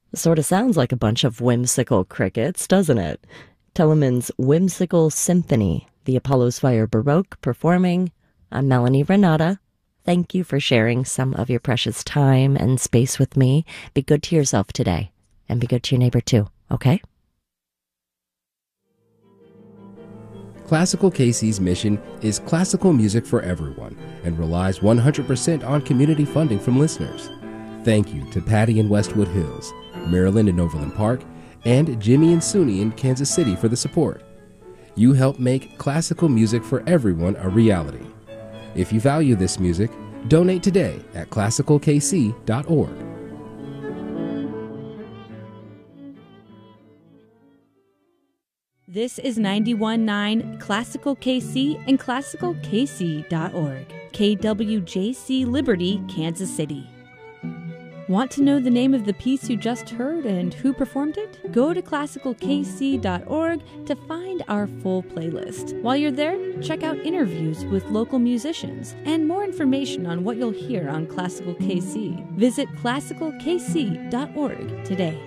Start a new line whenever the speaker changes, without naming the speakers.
Sort of sounds like a bunch of whimsical crickets, doesn't it? Telemann's Whimsical Symphony, the Apollo's Fire Baroque performing. I'm Melanie Renata. Thank you for sharing some of your precious time and space with me. Be good to yourself today, and be good to your neighbor too, okay?
Classical KC's mission is classical music for everyone and relies 100% on community funding from listeners. Thank you to Patty in Westwood Hills, Maryland and Overland Park, and Jimmy and Suni in Kansas City for the support. You help make classical music for everyone a reality. If you value this music, donate today at classicalkc.org.
This is 91.9 Classical KC and classicalkc.org. KWJC Liberty, Kansas City. Want to know the name of the piece you just heard and who performed it? Go to classicalkc.org to find our full playlist. While you're there, check out interviews with local musicians and more information on what you'll hear on Classical KC. Visit classicalkc.org today.